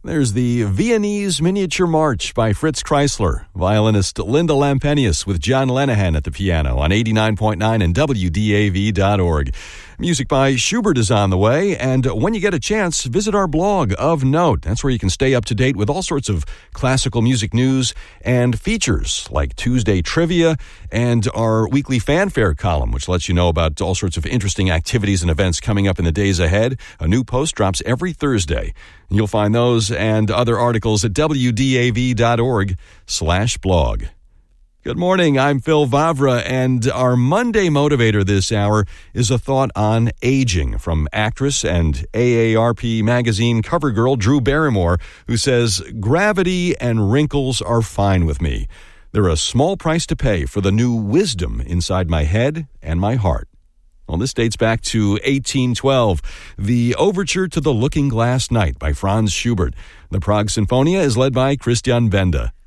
There's the Viennese Miniature March by Fritz Kreisler, violinist Linda Lampenius with John Lenihan at the piano on 89.9 and WDAV.org. Music by Schubert is on the way, and when you get a chance, visit our blog, Of Note. That's where you can stay up to date with all sorts of classical music news and features like Tuesday Trivia and our weekly fanfare column, which lets you know about all sorts of interesting activities and events coming up in the days ahead. A new post drops every Thursday. You'll find those and other articles at WDAV.org/blog. Good morning, I'm Phil Vavra, and our Monday motivator this hour is a thought on aging from actress and AARP magazine cover girl Drew Barrymore, who says, "Gravity and wrinkles are fine with me. They're a small price to pay for the new wisdom inside my head and my heart." Well, this dates back to 1812, the Overture to the Looking Glass Night by Franz Schubert. The Prague Sinfonia is led by Christian Benda.